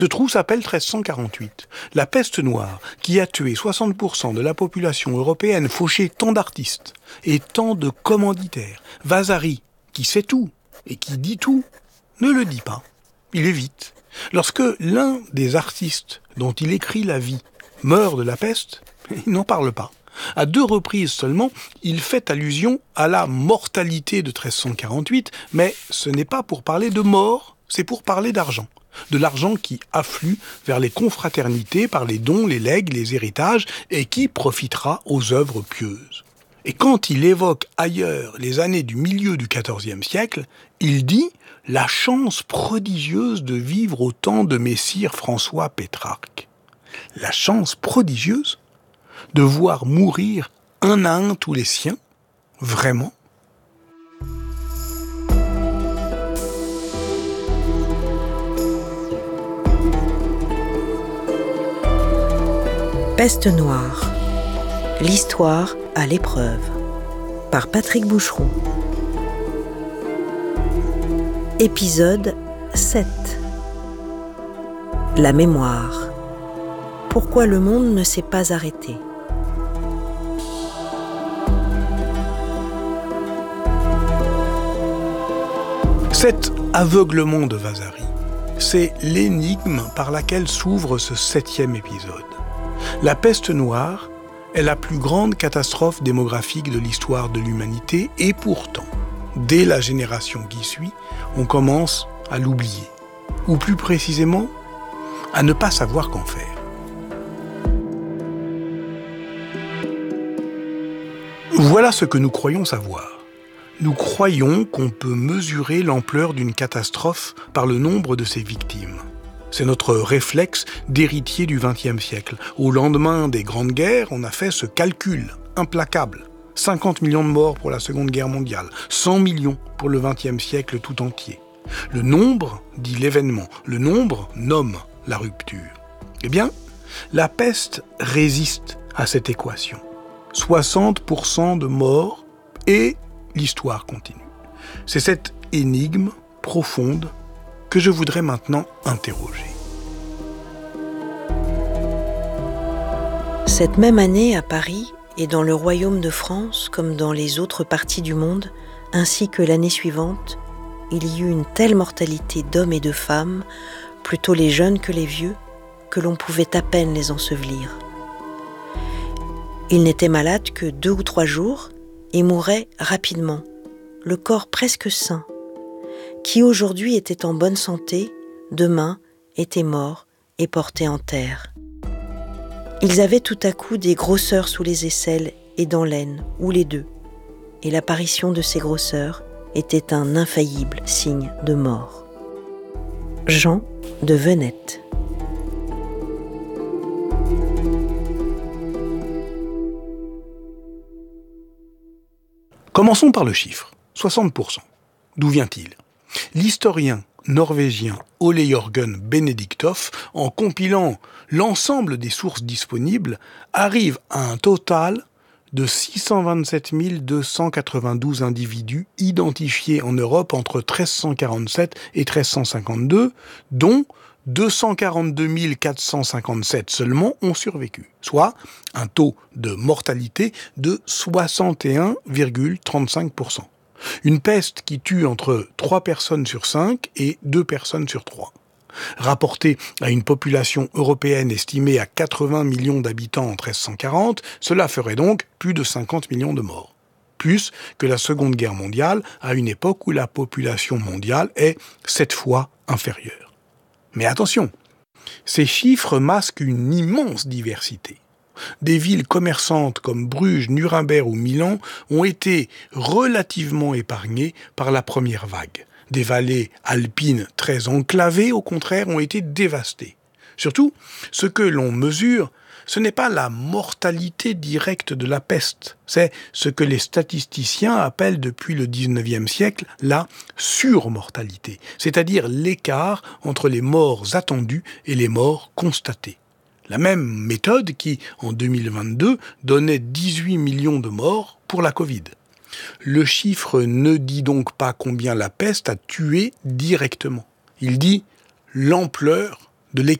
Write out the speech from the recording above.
Ce trou s'appelle 1348. La peste noire, qui a tué 60% de la population européenne, fauché tant d'artistes et tant de commanditaires. Vasari, qui sait tout et qui dit tout, ne le dit pas. Il évite. Lorsque l'un des artistes dont il écrit la vie meurt de la peste, il n'en parle pas. À 2 reprises seulement, il fait allusion à la mortalité de 1348, mais ce n'est pas pour parler de mort, c'est pour parler d'argent. De l'argent qui afflue vers les confraternités par les dons, les legs, les héritages, et qui profitera aux œuvres pieuses. Et quand il évoque ailleurs les années du milieu du XIVe siècle, il dit « la chance prodigieuse de vivre au temps de messire François Pétrarque ». La chance prodigieuse de voir mourir un à un tous les siens, vraiment ? Peste noire, l'histoire à l'épreuve, par Patrick Boucheron. Épisode 7. La mémoire. Pourquoi le monde ne s'est pas arrêté. Cet aveuglement de Vasari, c'est l'énigme par laquelle s'ouvre ce 7e épisode. La peste noire est la plus grande catastrophe démographique de l'histoire de l'humanité et pourtant, dès la génération qui suit, on commence à l'oublier. Ou plus précisément, à ne pas savoir qu'en faire. Voilà ce que nous croyons savoir. Nous croyons qu'on peut mesurer l'ampleur d'une catastrophe par le nombre de ses victimes. C'est notre réflexe d'héritier du XXe siècle. Au lendemain des grandes guerres, on a fait ce calcul implacable. 50 millions de morts pour la Seconde Guerre mondiale, 100 millions pour le XXe siècle tout entier. Le nombre dit l'événement, le nombre nomme la rupture. Eh bien, la peste résiste à cette équation. 60% de morts et l'histoire continue. C'est cette énigme profonde que je voudrais maintenant interroger. Cette même année, à Paris et dans le royaume de France, comme dans les autres parties du monde, ainsi que l'année suivante, il y eut une telle mortalité d'hommes et de femmes, plutôt les jeunes que les vieux, que l'on pouvait à peine les ensevelir. Ils n'étaient malades que 2 ou 3 jours et mouraient rapidement, le corps presque sain. Qui aujourd'hui était en bonne santé, demain était mort et porté en terre. Ils avaient tout à coup des grosseurs sous les aisselles et dans l'aine, ou les deux, et l'apparition de ces grosseurs était un infaillible signe de mort. Jean de Venette. Commençons par le chiffre, 60%. D'où vient-il ? L'historien norvégien Ole Jørgen Benedictov, en compilant l'ensemble des sources disponibles, arrive à un total de 627 292 individus identifiés en Europe entre 1347 et 1352, dont 242 457 seulement ont survécu, soit un taux de mortalité de 61,35%. Une peste qui tue entre 3 personnes sur 5 et 2 personnes sur 3. Rapporté à une population européenne estimée à 80 millions d'habitants en 1340, cela ferait donc plus de 50 millions de morts. Plus que la Seconde Guerre mondiale, à une époque où la population mondiale est 7 fois inférieure. Mais attention, ces chiffres masquent une immense diversité. Des villes commerçantes comme Bruges, Nuremberg ou Milan ont été relativement épargnées par la première vague. Des vallées alpines très enclavées, au contraire, ont été dévastées. Surtout, ce que l'on mesure, ce n'est pas la mortalité directe de la peste, c'est ce que les statisticiens appellent depuis le XIXe siècle la surmortalité, c'est-à-dire l'écart entre les morts attendues et les morts constatées. La même méthode qui, en 2022, donnait 18 millions de morts pour la Covid. Le chiffre ne dit donc pas combien la peste a tué directement. Il dit l'ampleur de